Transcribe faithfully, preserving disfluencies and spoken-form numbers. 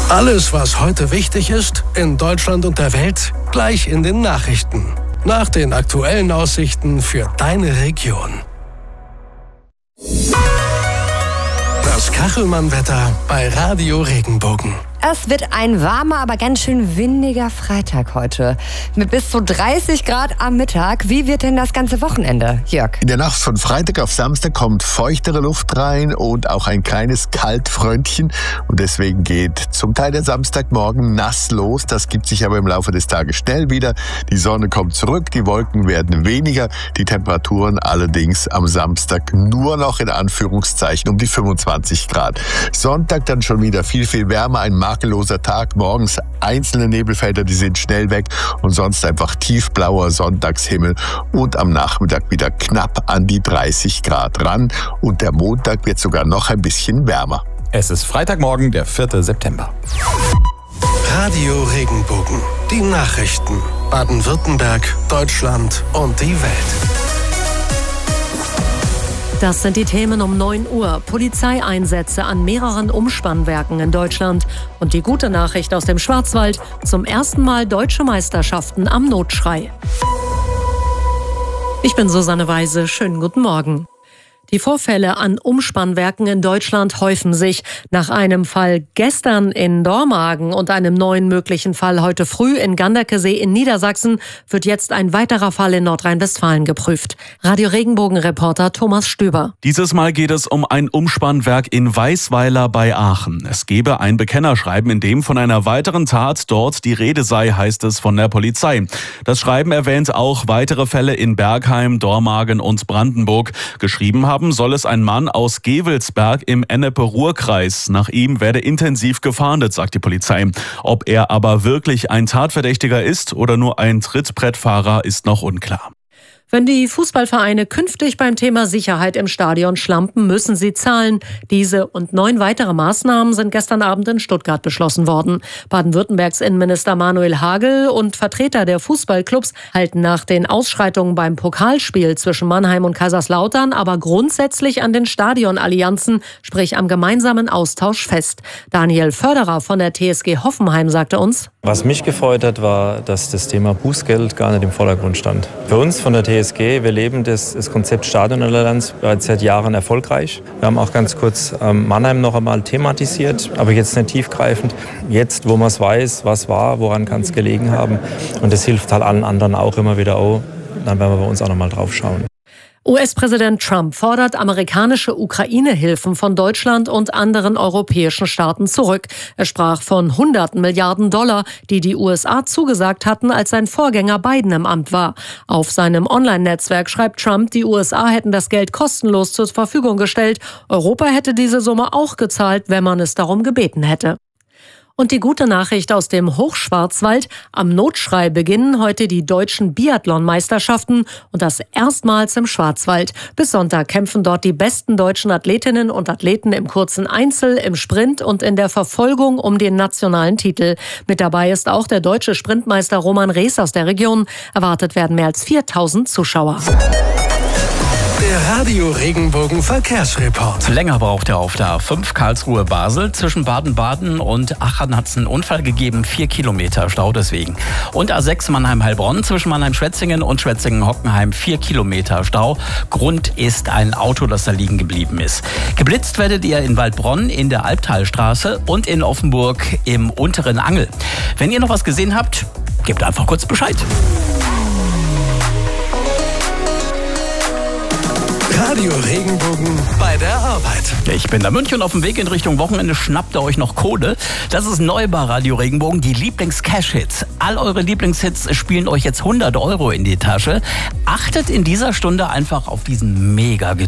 Alles, was heute wichtig ist, in Deutschland und der Welt, gleich in den Nachrichten. Nach den aktuellen Aussichten für deine Region. Das Kachelmann-Wetter bei Radio Regenbogen. Es wird ein warmer, aber ganz schön windiger Freitag heute. Mit bis zu dreißig Grad am Mittag. Wie wird denn das ganze Wochenende, Jörg? In der Nacht von Freitag auf Samstag kommt feuchtere Luft rein und auch ein kleines Kaltfröntchen. Und deswegen geht zum Teil der Samstagmorgen nass los. Das gibt sich aber im Laufe des Tages schnell wieder. Die Sonne kommt zurück, die Wolken werden weniger. Die Temperaturen allerdings am Samstag nur noch in Anführungszeichen um die fünfundzwanzig Grad. Sonntag dann schon wieder viel, viel wärmer. Ein makelloser Tag, morgens einzelne Nebelfelder, die sind schnell weg und sonst einfach tiefblauer Sonntagshimmel und am Nachmittag wieder knapp an die dreißig Grad ran und der Montag wird sogar noch ein bisschen wärmer. Es ist Freitagmorgen, der vierte September. Radio Regenbogen, die Nachrichten, Baden-Württemberg, Deutschland und die Welt. Das sind die Themen um neun Uhr. Polizeieinsätze an mehreren Umspannwerken in Deutschland. Und die gute Nachricht aus dem Schwarzwald. Zum ersten Mal deutsche Meisterschaften am Notschrei. Ich bin Susanne Weise. Schönen guten Morgen. Die Vorfälle an Umspannwerken in Deutschland häufen sich. Nach einem Fall gestern in Dormagen und einem neuen möglichen Fall heute früh in Ganderkesee in Niedersachsen wird jetzt ein weiterer Fall in Nordrhein-Westfalen geprüft. Radio Regenbogen-Reporter Thomas Stüber. Dieses Mal geht es um ein Umspannwerk in Weißweiler bei Aachen. Es gebe ein Bekennerschreiben, in dem von einer weiteren Tat dort die Rede sei, heißt es von der Polizei. Das Schreiben erwähnt auch weitere Fälle in Bergheim, Dormagen und Brandenburg. Geschrieben haben soll es ein Mann aus Gevelsberg im Ennepe-Ruhr-Kreis. Nach ihm werde intensiv gefahndet, sagt die Polizei. Ob er aber wirklich ein Tatverdächtiger ist oder nur ein Trittbrettfahrer, ist noch unklar. Wenn die Fußballvereine künftig beim Thema Sicherheit im Stadion schlampen, müssen sie zahlen. Diese und neun weitere Maßnahmen sind gestern Abend in Stuttgart beschlossen worden. Baden-Württembergs Innenminister Manuel Hagel und Vertreter der Fußballclubs halten nach den Ausschreitungen beim Pokalspiel zwischen Mannheim und Kaiserslautern aber grundsätzlich an den Stadionallianzen, sprich am gemeinsamen Austausch fest. Daniel Förderer von der T S G Hoffenheim sagte uns: Was mich gefreut hat, war, dass das Thema Bußgeld gar nicht im Vordergrund stand. Für uns von der T S G, wir leben das, das Konzept Stadionallianz bereits seit Jahren erfolgreich. Wir haben auch ganz kurz ähm, Mannheim noch einmal thematisiert, aber jetzt nicht tiefgreifend. Jetzt, wo man es weiß, was war, woran kann es gelegen haben. Und das hilft halt allen anderen auch immer wieder auch. Dann werden wir bei uns auch noch mal drauf schauen. U S-Präsident Trump fordert amerikanische Ukraine-Hilfen von Deutschland und anderen europäischen Staaten zurück. Er sprach von hunderten Milliarden Dollar, die die U S A zugesagt hatten, als sein Vorgänger Biden im Amt war. Auf seinem Online-Netzwerk schreibt Trump, die U S A hätten das Geld kostenlos zur Verfügung gestellt. Europa hätte diese Summe auch gezahlt, wenn man es darum gebeten hätte. Und die gute Nachricht aus dem Hochschwarzwald: Am Notschrei beginnen heute die deutschen Biathlon-Meisterschaften und das erstmals im Schwarzwald. Bis Sonntag kämpfen dort die besten deutschen Athletinnen und Athleten im kurzen Einzel, im Sprint und in der Verfolgung um den nationalen Titel. Mit dabei ist auch der deutsche Sprintmeister Roman Rees aus der Region. Erwartet werden mehr als viertausend Zuschauer. Der Radio Regenbogen Verkehrsreport. Länger braucht er auf der A fünf Karlsruhe-Basel. Zwischen Baden-Baden und Aachen hat es einen Unfall gegeben. Vier Kilometer Stau deswegen. Und A sechs Mannheim-Heilbronn zwischen Mannheim-Schwetzingen und Schwetzingen-Hockenheim. Vier Kilometer Stau. Grund ist ein Auto, das da liegen geblieben ist. Geblitzt werdet ihr in Waldbronn in der Albtalstraße und in Offenburg im unteren Angel. Wenn ihr noch was gesehen habt, gebt einfach kurz Bescheid. Radio Regenbogen bei der Arbeit. Ich bin da München auf dem Weg in Richtung Wochenende. Schnappt ihr euch noch Kohle? Das ist neu bei Radio Regenbogen, die Lieblings-Cash-Hits. All eure Lieblingshits spielen euch jetzt hundert Euro in die Tasche. Achtet in dieser Stunde einfach auf diesen mega